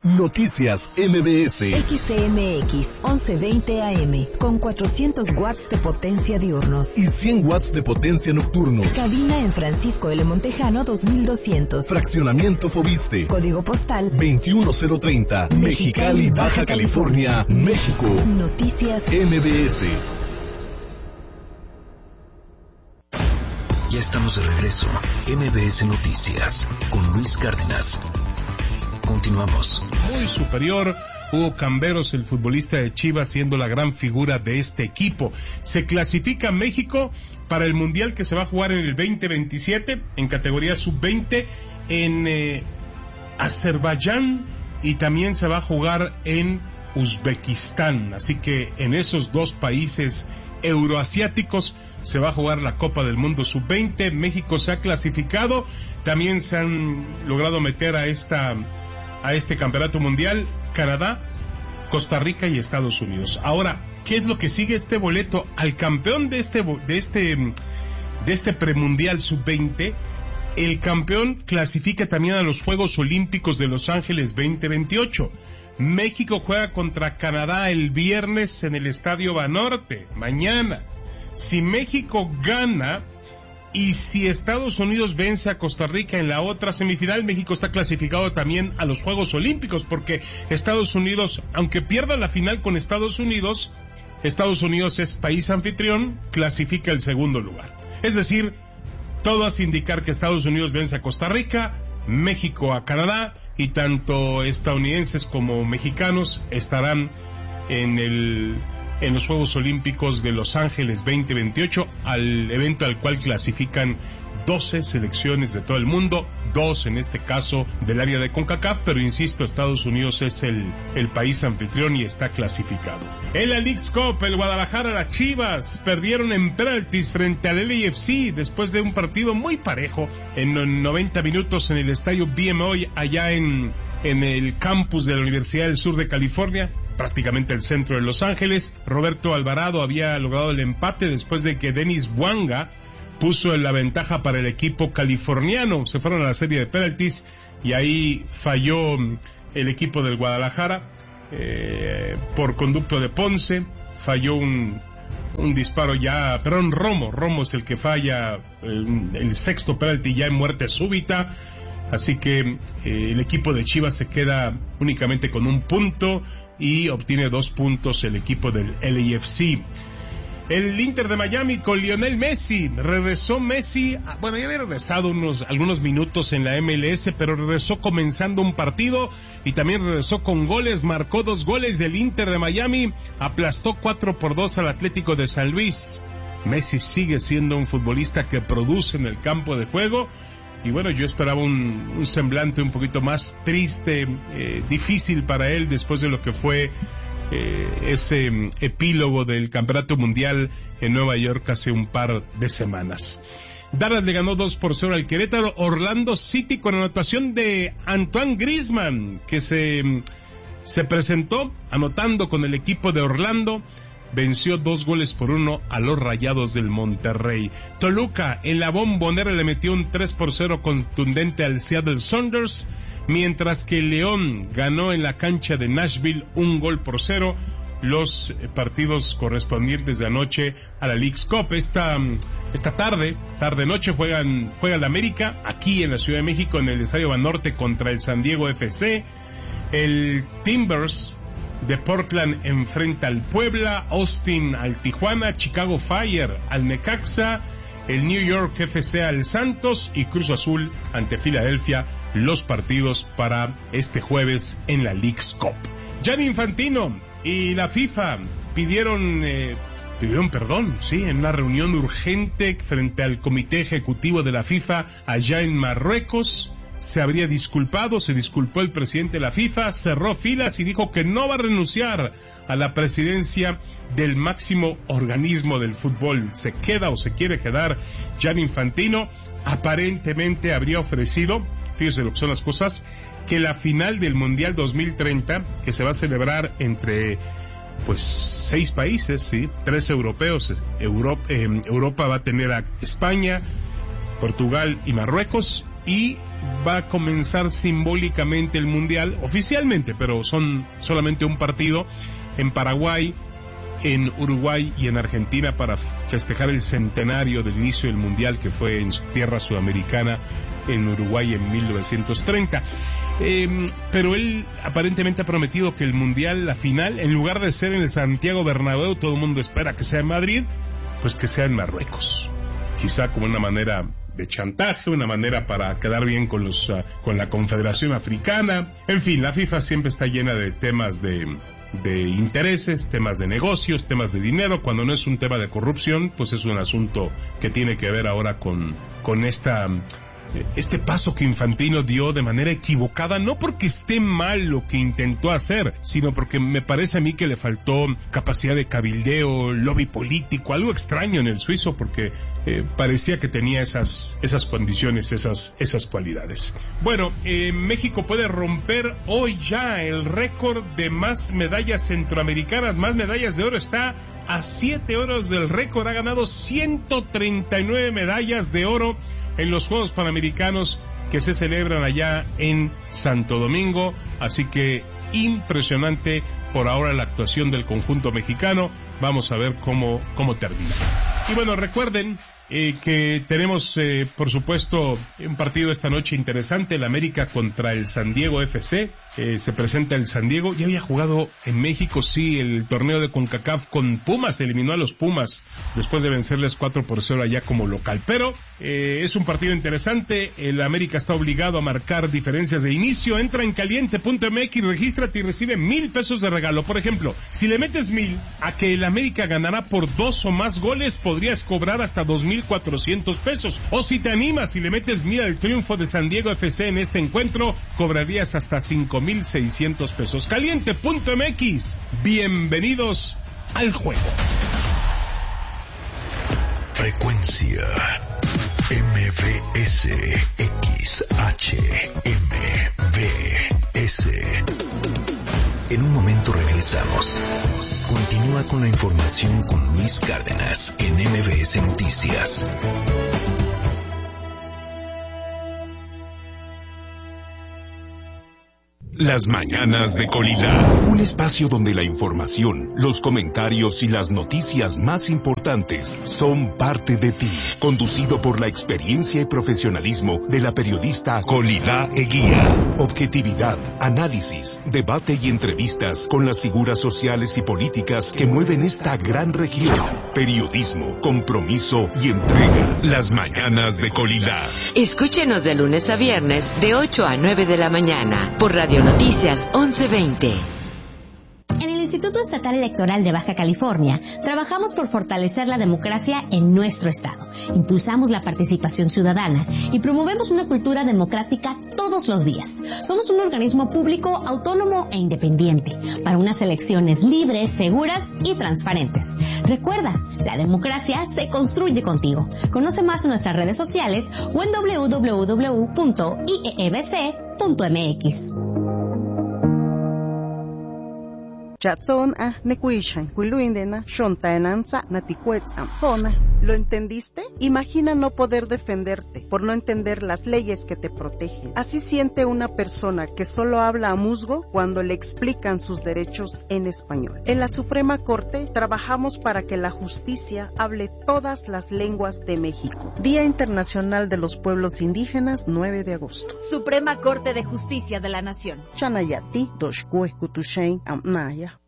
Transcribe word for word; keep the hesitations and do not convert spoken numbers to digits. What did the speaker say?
Noticias M B S. X C M X once veinte A M con cuatrocientos watts de potencia diurnos y cien watts de potencia nocturnos. Cabina en Francisco L. Montejano dos mil doscientos. Fraccionamiento Fobiste. Código postal veintiuno cero treinta. Mexicali, Baja California, México. Noticias M B S. Ya estamos de regreso. M B S Noticias con Luis Cárdenas. Continuamos. Muy superior. Hugo Camberos, el futbolista de Chivas, siendo la gran figura de este equipo. Se clasifica México para el Mundial que se va a jugar en el veinte veintisiete, en categoría sub veinte, en eh, Azerbaiyán, y también se va a jugar en Uzbekistán. Así que en esos dos países euroasiáticos se va a jugar la Copa del Mundo sub veinte. México se ha clasificado, también se han logrado meter a esta a este campeonato mundial Canadá, Costa Rica y Estados Unidos. Ahora, ¿qué es lo que sigue este boleto? Al campeón de este de este de este premundial sub veinte, el campeón clasifica también a los Juegos Olímpicos de Los Ángeles veinte veintiocho. México juega contra Canadá el viernes en el Estadio Banorte, mañana. Si México gana y si Estados Unidos vence a Costa Rica en la otra semifinal, México está clasificado también a los Juegos Olímpicos, porque Estados Unidos, aunque pierda la final con Estados Unidos, Estados Unidos es país anfitrión, clasifica el segundo lugar. Es decir, todo hace indicar que Estados Unidos vence a Costa Rica, México a Canadá, y tanto estadounidenses como mexicanos estarán en el en los Juegos Olímpicos de Los Ángeles veinte veintiocho, al evento al cual clasifican doce selecciones de todo el mundo, dos en este caso del área de CONCACAF, pero insisto, Estados Unidos es el, el país anfitrión y está clasificado. En la Leagues Cup, el Guadalajara, las Chivas perdieron en penaltis frente al L A F C después de un partido muy parejo en noventa minutos en el estadio B M O allá en, en el campus de la Universidad del Sur de California, prácticamente el centro de Los Ángeles. Roberto Alvarado había logrado el empate después de que Denis Bouanga puso en la ventaja para el equipo californiano. Se fueron a la serie de penaltis y ahí falló el equipo del Guadalajara eh, por conducto de Ponce. Falló un, un disparo ya, perdón, Romo. Romo es el que falla el, el sexto penalti ya en muerte súbita. Así que eh, el equipo de Chivas se queda únicamente con un punto y obtiene dos puntos el equipo del L A F C. El Inter de Miami con Lionel Messi. Regresó Messi, bueno, ya había regresado unos, algunos minutos en la M L S, pero regresó comenzando un partido y también regresó con goles. Marcó dos goles del Inter de Miami, aplastó cuatro por dos al Atlético de San Luis. Messi sigue siendo un futbolista que produce en el campo de juego. Y bueno, yo esperaba un, un semblante un poquito más triste, eh, difícil para él después de lo que fue eh, ese epílogo del Campeonato Mundial en Nueva York hace un par de semanas. Dallas le ganó dos por cero al Querétaro. Orlando City con anotación de Antoine Griezmann, que se, se presentó anotando con el equipo de Orlando. Venció dos goles por uno a los Rayados del Monterrey. Toluca en la Bombonera le metió un tres por cero contundente al Seattle Sounders, mientras que León ganó en la cancha de Nashville un gol por cero. Los partidos correspondientes de anoche a la Leagues Cup. Esta, esta tarde, tarde noche juegan, juega el América aquí en la Ciudad de México en el Estadio Banorte contra el San Diego F C. El Timbers de Portland enfrenta al Puebla, Austin al Tijuana, Chicago Fire al Necaxa, el New York F C al Santos y Cruz Azul ante Filadelfia, los partidos para este jueves en la Leagues Cup. Gianni Infantino y la FIFA pidieron eh, pidieron perdón, sí, en una reunión urgente frente al Comité Ejecutivo de la FIFA allá en Marruecos. Se habría disculpado, se disculpó el presidente de la FIFA, cerró filas y dijo que no va a renunciar a la presidencia del máximo organismo del fútbol. Se queda o se quiere quedar Gianni Infantino. Aparentemente habría ofrecido, fíjese lo que son las cosas, que la final del Mundial dos mil treinta, que se va a celebrar entre pues seis países, sí, tres europeos, Europa, eh, Europa va a tener a España, Portugal y Marruecos, y va a comenzar simbólicamente el Mundial, oficialmente, pero son solamente un partido, en Paraguay, en Uruguay y en Argentina para festejar el centenario del inicio del Mundial, que fue en su tierra sudamericana, en Uruguay en mil novecientos treinta. Eh, pero él aparentemente ha prometido que el Mundial, la final, en lugar de ser en el Santiago Bernabéu, todo el mundo espera que sea en Madrid, pues que sea en Marruecos. Quizá como una manera de chantaje, una manera para quedar bien con los uh, con la Confederación Africana. En fin, la FIFA siempre está llena de temas de de intereses, temas de negocios, temas de dinero. Cuando no es un tema de corrupción, pues es un asunto que tiene que ver ahora con con esta este paso que Infantino dio de manera equivocada, no porque esté mal lo que intentó hacer, sino porque me parece a mí que le faltó capacidad de cabildeo, lobby político, algo extraño en el suizo, porque eh, parecía que tenía esas esas condiciones, esas esas cualidades. Bueno, eh, México puede romper hoy ya el récord de más medallas centroamericanas, más medallas de oro, está a siete oros del récord, ha ganado ciento treinta y nueve medallas de oro en los Juegos Panamericanos que se celebran allá en Santo Domingo, así que impresionante por ahora la actuación del conjunto mexicano. Vamos a ver cómo cómo termina. Y bueno, recuerden eh, que tenemos, eh, por supuesto, un partido esta noche interesante, el América contra el San Diego F C. Eh, se presenta el San Diego, ya había jugado en México, sí, el torneo de CONCACAF con Pumas, eliminó a los Pumas después de vencerles cuatro por cero allá como local. Pero eh, es un partido interesante, el América está obligado a marcar diferencias de inicio. Entra en caliente punto m x, regístrate y recibe mil pesos de regalo. Por ejemplo, si le metes mil a que el América ganará por dos o más goles, podrías cobrar hasta dos mil cuatrocientos pesos. O si te animas y le metes mil al triunfo de San Diego F C en este encuentro, cobrarías hasta cinco mil seiscientos pesos. Caliente punto m x, bienvenidos al juego. Frecuencia M V S X H M V S. En un momento regresamos. Continúa con la información con Luis Cárdenas en M V S Noticias. Las mañanas de Colilá, un espacio donde la información, los comentarios y las noticias más importantes son parte de ti. Conducido por la experiencia y profesionalismo de la periodista Colilá Eguía. Objetividad, análisis, debate y entrevistas con las figuras sociales y políticas que mueven esta gran región. Periodismo, compromiso y entrega. Las mañanas de Colilá. Escúchenos de lunes a viernes de ocho a nueve de la mañana por Radio Noticias once veinte. En el Instituto Estatal Electoral de Baja California, trabajamos por fortalecer la democracia en nuestro estado. Impulsamos la participación ciudadana y promovemos una cultura democrática todos los días. Somos un organismo público, autónomo e independiente, para unas elecciones libres, seguras y transparentes. Recuerda, la democracia se construye contigo. Conoce más en nuestras redes sociales o en doble u doble u doble u punto i e e b c punto m x. Chatson a nekuishan, kuiluindena, shontaenanza, naticuetzam, pona. ¿Lo entendiste? Imagina no poder defenderte por no entender las leyes que te protegen. Así siente una persona que solo habla a musgo cuando le explican sus derechos en español. En la Suprema Corte trabajamos para que la justicia hable todas las lenguas de México. Día Internacional de los Pueblos Indígenas, nueve de agosto. Suprema Corte de Justicia de la Nación. Chanayati, Doshkue Kutushain, Amnaya.